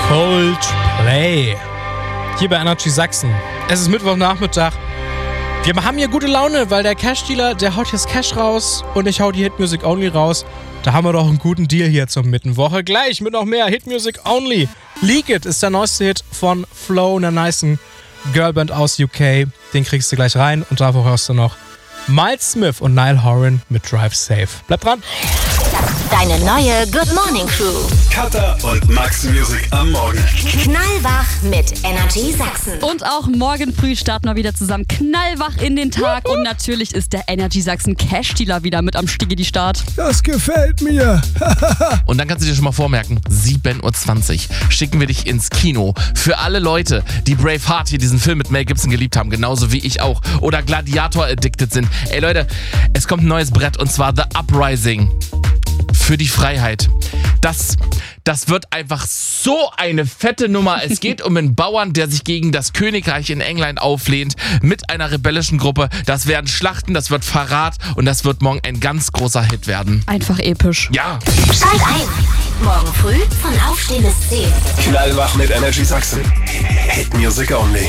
Coldplay. Hier bei Energy Sachsen. Es ist Mittwochnachmittag. Wir haben hier gute Laune, weil der Cash-Dealer, der haut jetzt Cash raus und ich hau die Hit Music Only raus. Da haben wir doch einen guten Deal hier zur Mittenwoche. Gleich mit noch mehr Hit Music Only. Leak It ist der neueste Hit von Flow, einer nicen Girlband aus UK. Den kriegst du gleich rein und davor hörst du noch Miles Smith und Niall Horan mit Drive Safe. Bleib dran. Deine neue Good Morning Crew. Katha und Max Music am Morgen. Knallwach mit Energy Sachsen. Und auch morgen früh starten wir wieder zusammen knallwach in den Tag. Und natürlich ist der Energy Sachsen Cash-Dealer wieder mit am Start. Das gefällt mir. Und dann kannst du dir schon mal vormerken, 7.20 Uhr schicken wir dich ins Kino. Für alle Leute, die Braveheart hier, diesen Film mit Mel Gibson geliebt haben, genauso wie ich auch, oder Gladiator addicted sind. Ey Leute, es kommt ein neues Brett und zwar The Uprising. Für die Freiheit. Das wird einfach so eine fette Nummer. Es geht um einen Bauern, der sich gegen das Königreich in England auflehnt mit einer rebellischen Gruppe. Das werden Schlachten, das wird Verrat und das wird morgen ein ganz großer Hit werden. Einfach episch. Ja. Schalt ein. Morgen früh von Aufstehen bis 10. Knallwach mit Energy Sachsen. Hit Music Only.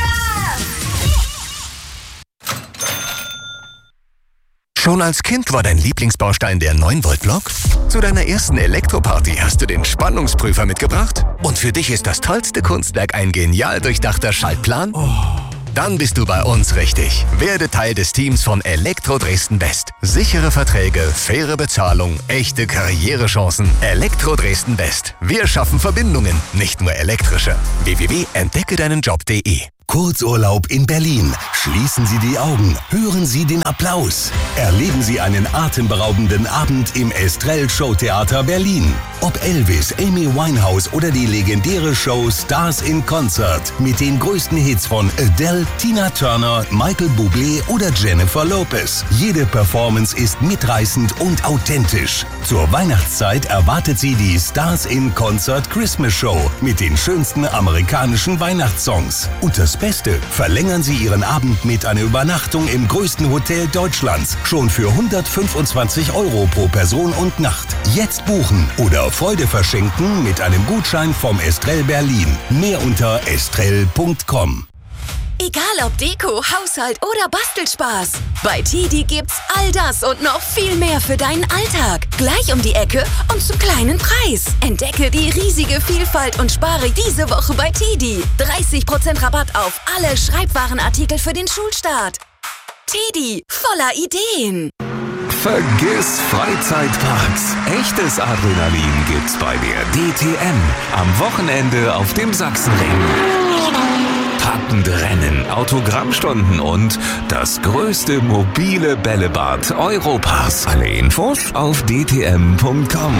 Schon als Kind war dein Lieblingsbaustein der 9-Volt-Block? Zu deiner ersten Elektroparty hast du den Spannungsprüfer mitgebracht? Und für dich ist das tollste Kunstwerk ein genial durchdachter Schaltplan? Dann bist du bei uns richtig. Werde Teil des Teams von Elektro Dresden West. Sichere Verträge, faire Bezahlung, echte Karrierechancen. Elektro Dresden West. Wir schaffen Verbindungen, nicht nur elektrische. www.entdeckedeinenjob.de. Kurzurlaub in Berlin. Schließen Sie die Augen, hören Sie den Applaus. Erleben Sie einen atemberaubenden Abend im Estrell Showtheater Berlin. Ob Elvis, Amy Winehouse oder die legendäre Show Stars in Concert mit den größten Hits von Adele, Tina Turner, Michael Bublé oder Jennifer Lopez. Jede Performance ist mitreißend und authentisch. Zur Weihnachtszeit erwartet Sie die Stars in Concert Christmas Show mit den schönsten amerikanischen Weihnachtssongs. Und das Beste, verlängern Sie Ihren Abend mit einer Übernachtung im größten Hotel Deutschlands. Schon für 125 € pro Person und Nacht. Jetzt buchen oder Freude verschenken mit einem Gutschein vom Estrell Berlin. Mehr unter estrell.com. Egal ob Deko, Haushalt oder Bastelspaß. Bei TIDI gibt's all das und noch viel mehr für deinen Alltag. Gleich um die Ecke und zum kleinen Preis. Entdecke die riesige Vielfalt und spare diese Woche bei TIDI. 30% Rabatt auf alle Schreibwarenartikel für den Schulstart. TIDI, voller Ideen. Vergiss Freizeitparks. Echtes Adrenalin gibt's bei der DTM. Am Wochenende auf dem Sachsenring. Packende Rennen, Autogrammstunden und das größte mobile Bällebad Europas. Alle Infos auf dtm.com.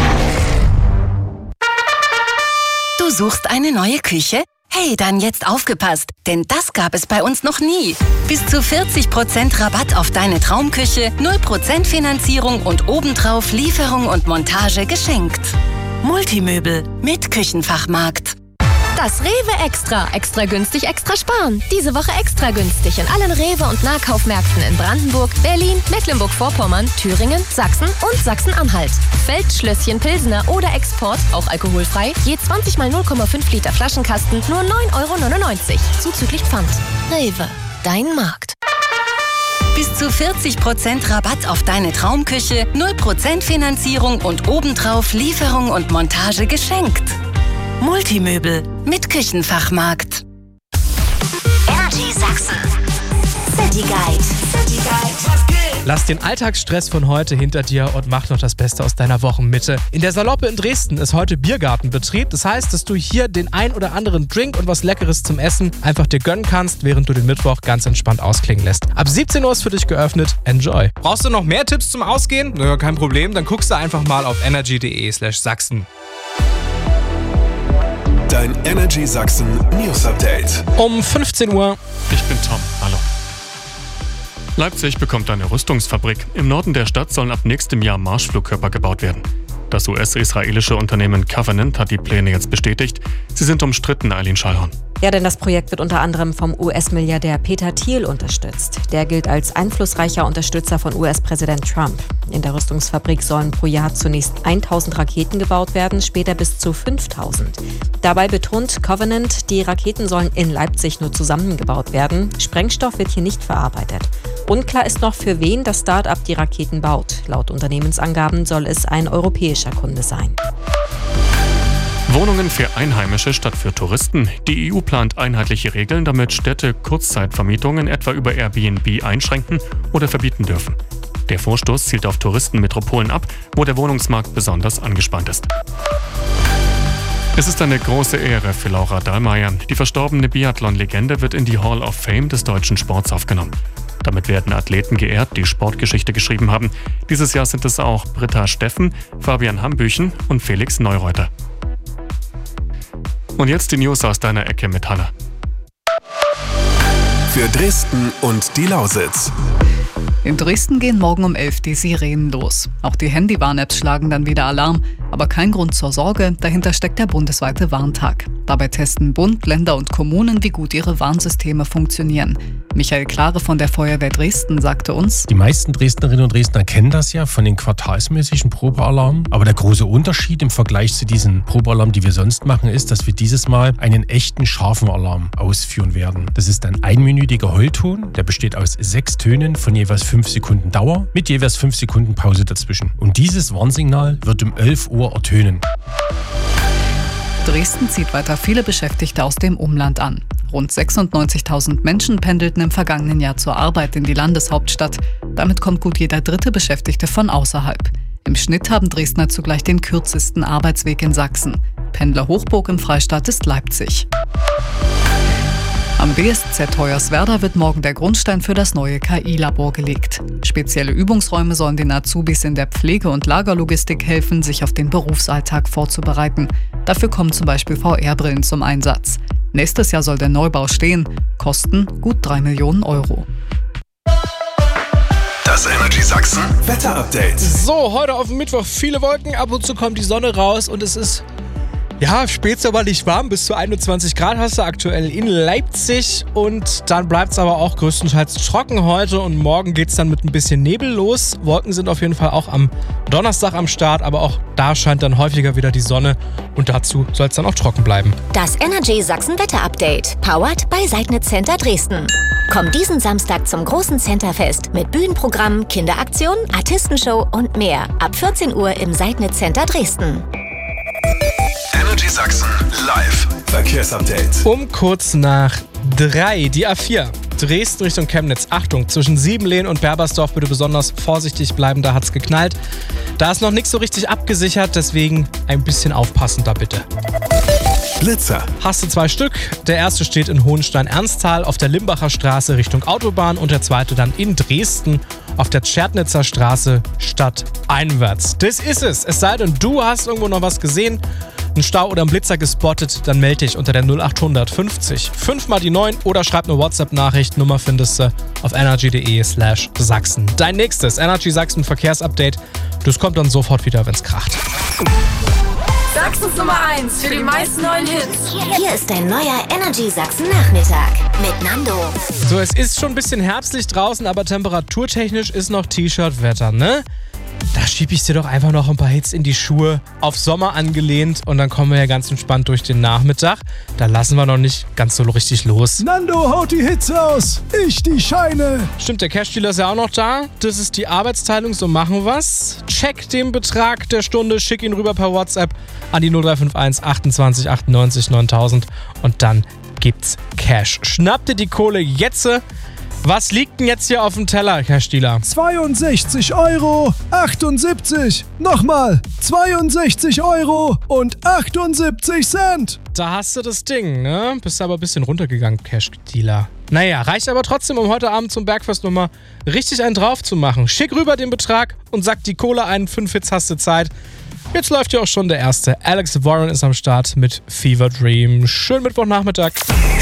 Du suchst eine neue Küche? Hey, dann jetzt aufgepasst, denn das gab es bei uns noch nie. Bis zu 40% Rabatt auf deine Traumküche, 0% Finanzierung und obendrauf Lieferung und Montage geschenkt. Multimöbel mit Küchenfachmarkt. Das Rewe Extra. Extra günstig, extra sparen. Diese Woche extra günstig in allen Rewe- und Nahkaufmärkten in Brandenburg, Berlin, Mecklenburg-Vorpommern, Thüringen, Sachsen und Sachsen-Anhalt. Feldschlösschen, Pilsener oder Export, auch alkoholfrei, je 20 mal 0,5 Liter Flaschenkasten, nur 9,99 €. Zuzüglich Pfand. Rewe, dein Markt. Bis zu 40% Rabatt auf deine Traumküche, 0% Finanzierung und obendrauf Lieferung und Montage geschenkt. Multimöbel mit Küchenfachmarkt. Energy Sachsen. City Guide. City Guide. Lass den Alltagsstress von heute hinter dir und mach noch das Beste aus deiner Wochenmitte. In der Saloppe in Dresden ist heute Biergartenbetrieb. Das heißt, dass du hier den ein oder anderen Drink und was Leckeres zum Essen einfach dir gönnen kannst, während du den Mittwoch ganz entspannt ausklingen lässt. Ab 17 Uhr ist für dich geöffnet. Enjoy. Brauchst du noch mehr Tipps zum Ausgehen? Naja, kein Problem. Dann guckst du einfach mal auf energy.de/Sachsen. Dein Energy Sachsen News Update. Um 15 Uhr. Ich bin Tom. Hallo. Leipzig bekommt eine Rüstungsfabrik. Im Norden der Stadt sollen ab nächstem Jahr Marschflugkörper gebaut werden. Das US-israelische Unternehmen Covenant hat die Pläne jetzt bestätigt. Sie sind umstritten, Eileen Schallhorn. Ja, denn das Projekt wird unter anderem vom US-Milliardär Peter Thiel unterstützt. Der gilt als einflussreicher Unterstützer von US-Präsident Trump. In der Rüstungsfabrik sollen pro Jahr zunächst 1000 Raketen gebaut werden, später bis zu 5000. Dabei betont Covenant, die Raketen sollen in Leipzig nur zusammengebaut werden. Sprengstoff wird hier nicht verarbeitet. Unklar ist noch, für wen das Start-up die Raketen baut. Laut Unternehmensangaben soll es ein europäischer Kunde sein. Wohnungen für Einheimische statt für Touristen. Die EU plant einheitliche Regeln, damit Städte Kurzzeitvermietungen etwa über Airbnb einschränken oder verbieten dürfen. Der Vorstoß zielt auf Touristenmetropolen ab, wo der Wohnungsmarkt besonders angespannt ist. Es ist eine große Ehre für Laura Dahlmeier. Die verstorbene Biathlon-Legende wird in die Hall of Fame des deutschen Sports aufgenommen. Damit werden Athleten geehrt, die Sportgeschichte geschrieben haben. Dieses Jahr sind es auch Britta Steffen, Fabian Hambüchen und Felix Neureuter. Und jetzt die News aus deiner Ecke mit Hanna. Für Dresden und die Lausitz. In Dresden gehen morgen um 11 die Sirenen los. Auch die Handywarn-Apps schlagen dann wieder Alarm. Aber kein Grund zur Sorge, dahinter steckt der bundesweite Warntag. Dabei testen Bund, Länder und Kommunen, wie gut ihre Warnsysteme funktionieren. Michael Klare von der Feuerwehr Dresden sagte uns: Die meisten Dresdnerinnen und Dresdner kennen das ja von den quartalsmäßigen Probealarmen. Aber der große Unterschied im Vergleich zu diesen Probealarmen, die wir sonst machen, ist, dass wir dieses Mal einen echten scharfen Alarm ausführen werden. Das ist ein einminütiger Heulton, der besteht aus 6 Tönen von jeweils 5 Sekunden Dauer mit jeweils 5 Sekunden Pause dazwischen. Und dieses Warnsignal wird um 11 Uhr ertönen. Dresden zieht weiter viele Beschäftigte aus dem Umland an. Rund 96.000 Menschen pendelten im vergangenen Jahr zur Arbeit in die Landeshauptstadt. Damit kommt gut jeder 3. Beschäftigte von außerhalb. Im Schnitt haben Dresdner zugleich den kürzesten Arbeitsweg in Sachsen. Pendlerhochburg im Freistaat ist Leipzig. Am BSZ Hoyerswerda wird morgen der Grundstein für das neue KI-Labor gelegt. Spezielle Übungsräume sollen den Azubis in der Pflege- und Lagerlogistik helfen, sich auf den Berufsalltag vorzubereiten. Dafür kommen zum Beispiel VR-Brillen zum Einsatz. Nächstes Jahr soll der Neubau stehen. Kosten gut 3 Millionen Euro. Das Energy Sachsen Wetter-Update. So, heute auf dem Mittwoch viele Wolken, ab und zu kommt die Sonne raus und es ist spätsommerlich warm, bis zu 21 Grad hast du aktuell in Leipzig und dann bleibt es aber auch größtenteils trocken heute und morgen geht es dann mit ein bisschen Nebel los. Wolken sind auf jeden Fall auch am Donnerstag am Start, aber auch da scheint dann häufiger wieder die Sonne und dazu soll es dann auch trocken bleiben. Das Energy Sachsen Wetter Update, powered by Seidnitz Center Dresden. Komm diesen Samstag zum großen Centerfest mit Bühnenprogramm, Kinderaktion, Artistenshow und mehr. Ab 14 Uhr im Seidnitz Center Dresden. Energy Sachsen live Verkehrsupdate. Um kurz nach 3, die A4. Dresden Richtung Chemnitz. Achtung, zwischen Siebenlehn und Berbersdorf bitte besonders vorsichtig bleiben, da hat's geknallt. Da ist noch nichts so richtig abgesichert, deswegen ein bisschen aufpassen da bitte. Blitzer. Hast du 2 Stück. Der erste steht in Hohenstein-Ernsthal auf der Limbacher Straße Richtung Autobahn und der zweite dann in Dresden auf der Tschernitzer Straße stadteinwärts. Das ist es. Es sei denn, du hast irgendwo noch was gesehen, einen Stau oder einen Blitzer gespottet, dann melde dich unter der 0800 50 5 mal die 9 oder schreib eine WhatsApp-Nachricht. Nummer findest du auf energy.de/Sachsen. Dein nächstes Energy Sachsen Verkehrsupdate. Das kommt dann sofort wieder, wenn's kracht. Sachsens Nummer 1 für die meisten neuen Hits. Hier ist dein neuer Energy Sachsen Nachmittag mit Nando. So, es ist schon ein bisschen herbstlich draußen, aber temperaturtechnisch ist noch T-Shirt-Wetter, ne? Da schieb ich dir doch einfach noch ein paar Hits in die Schuhe, auf Sommer angelehnt und dann kommen wir ja ganz entspannt durch den Nachmittag. Da lassen wir noch nicht ganz so richtig los. Nando haut die Hits raus, ich die Scheine. Stimmt, der Cash-Dealer ist ja auch noch da. Das ist die Arbeitsteilung, so machen wir's. Check den Betrag der Stunde, schick ihn rüber per WhatsApp an die 0351 28 98 9000 und dann gibt's Cash. Schnapp dir die Kohle jetzt. Was liegt denn jetzt hier auf dem Teller, Herr Stieler? 62,78 Euro. Nochmal, 62,78 €. Da hast du das Ding, ne? Bist aber ein bisschen runtergegangen, Cash-Dealer. Naja, reicht aber trotzdem, um heute Abend zum Bergfest nochmal richtig einen drauf zu machen. Schick rüber den Betrag und sack die Kohle ein. 5 Hits hast du Zeit. Jetzt läuft ja auch schon der erste. Alex Warren ist am Start mit Fever Dream. Schönen Mittwochnachmittag.